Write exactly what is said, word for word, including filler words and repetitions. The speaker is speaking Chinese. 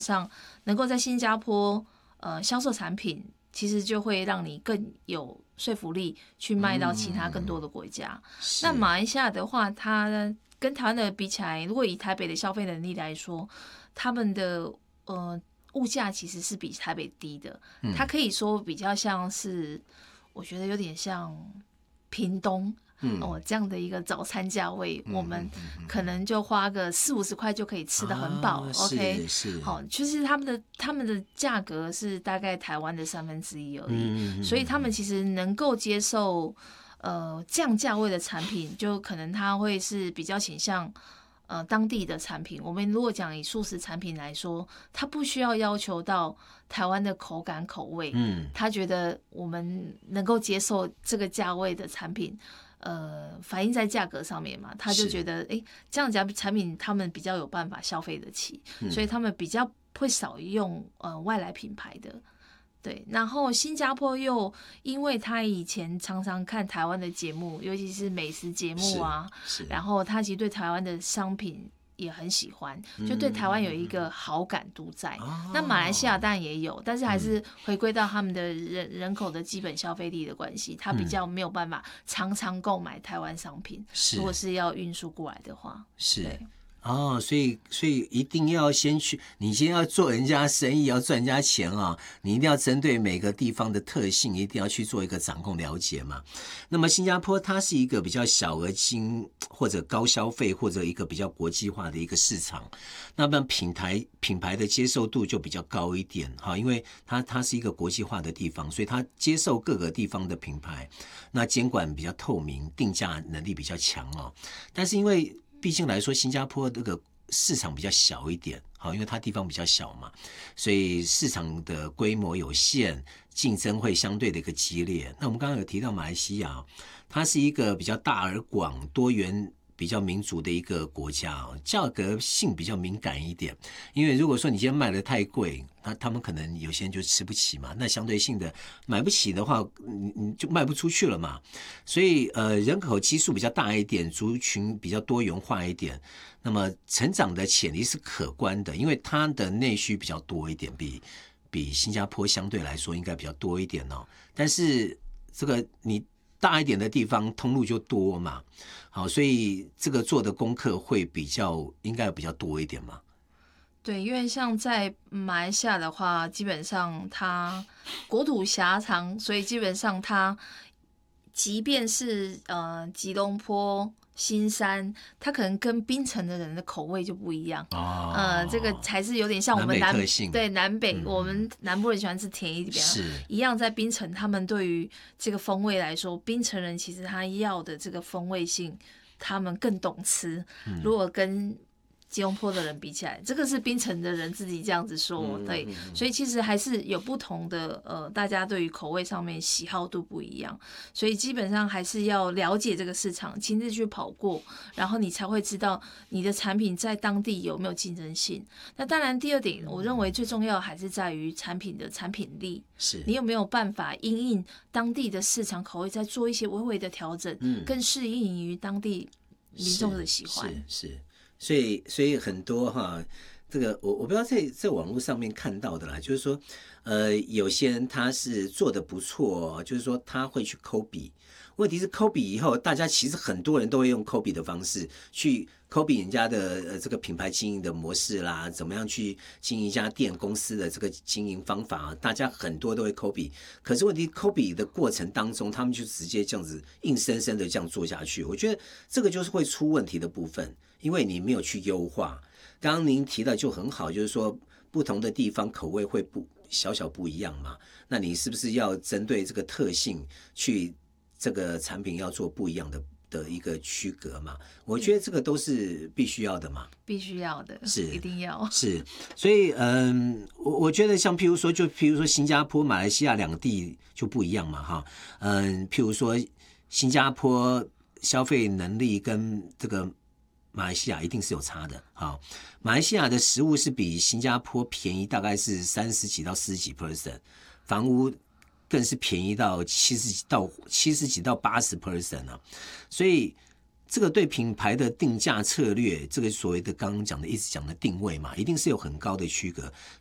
上能够在新加坡呃销售产品，其实就会让你更有说服力去卖到其他更多的国家。嗯、那马来西亚的话，它跟台湾的比起来，如果以台北的消费能力来说，他们的呃物价其实是比台北低的。它可以说比较像是，我觉得有点像屏东。嗯、哦，这样的一个早餐价位，嗯、我们可能就花个四五十块就可以吃得很饱。啊、OK， 是是， 好，其实他们的他们的价格是大概台湾的三分之一而已，嗯、所以他们其实能够接受呃这样价位的产品，就可能他会是比较倾向呃当地的产品。我们如果讲以素食产品来说，他不需要要求到台湾的口感口味，嗯，他觉得我们能够接受这个价位的产品。呃，反映在价格上面嘛，他就觉得，哎，这样子产品他们比较有办法消费得起，嗯、所以他们比较会少用呃外来品牌的，对。然后新加坡又因为他以前常常看台湾的节目，尤其是美食节目啊，然后他其实对台湾的商品也很喜欢，就对台湾有一个好感度在。嗯、那马来西亚当然也有，但是还是回归到他们的人人口的基本消费力的关系，他比较没有办法常常购买台湾商品。如果是要运输过来的话， 是。哦，所以所以一定要先去，你先要做人家生意，要赚人家钱啊，你一定要针对每个地方的特性，一定要去做一个掌控了解嘛。那么新加坡它是一个比较小而精或者高消费或者一个比较国际化的一个市场，那么品牌品牌的接受度就比较高一点哈，因为它它是一个国际化的地方，所以它接受各个地方的品牌，那监管比较透明，定价能力比较强哦。但是因为毕竟来说，新加坡这个市场比较小一点，好，因为它地方比较小嘛，所以市场的规模有限，竞争会相对的一个激烈。那我们刚刚有提到马来西亚，它是一个比较大而广、多元、比较民主的一个国家，价格性比较敏感一点。因为如果说你今天卖的太贵，那他们可能有些人就吃不起嘛，那相对性的买不起的话，你你就卖不出去了嘛。所以呃，人口基数比较大一点，族群比较多元化一点，那么成长的潜力是可观的，因为它的内需比较多一点，比比新加坡相对来说应该比较多一点哦。但是这个你大一点的地方通路就多嘛，好，所以这个做的功课会比较应该比较多一点嘛。 对，因为像在马来西亚的话，基本上它国土狭长，所以基本上它即便是呃吉隆坡、新山，它可能跟槟城的人的口味就不一样。哦，呃，这个才是有点像我们南南北特性对南北、嗯，我们南部人喜欢吃甜一点， 是一样在槟城，他们对于这个风味来说，槟城人其实他要的这个风味性，他们更懂吃。嗯、如果跟吉隆坡的人比起来，这个是槟城的人自己这样子说，对，所以其实还是有不同的，呃，大家对于口味上面喜好度不一样，所以基本上还是要了解这个市场，亲自去跑过，然后你才会知道你的产品在当地有没有竞争性。那当然，第二点，我认为最重要还是在于产品的产品力， 是你有没有办法因应当地的市场口味，再做一些微微的调整，嗯、更适应于当地民众的喜欢， 是。是所以，所以很多哈，这个我我不知道在在网络上面看到的啦，就是说，呃，有些人他是做的不错，就是说他会去copy。问题是copy以后，大家其实很多人都会用copy的方式去copy人家的呃这个品牌经营的模式啦，怎么样去经营一家店公司的这个经营方法，大家很多都会copy。可是问题 copy 的过程当中，他们就直接这样子硬生生的这样做下去，我觉得这个就是会出问题的部分。因为你没有去优化，刚刚您提到就很好，就是说不同的地方口味会不小小不一样嘛，那你是不是要针对这个特性去这个产品要做不一样的的一个区隔嘛？我觉得这个都是必须要的嘛， 必须要的， 是一定要是，所以嗯，我我觉得像譬如说，就譬如说新加坡、马来西亚两地就不一样嘛，哈，嗯，譬如说新加坡消费能力跟这个马来西亚一定是有差的，好，马来西亚的食物是比新加坡便宜，大概是三十几到四十几 percent， 房屋更是便宜到七十几到七十几到八十 percent 啊，所以这个对品牌的定价策略，这个所谓的刚刚讲的一直讲的定位嘛，一定是有很高的区隔。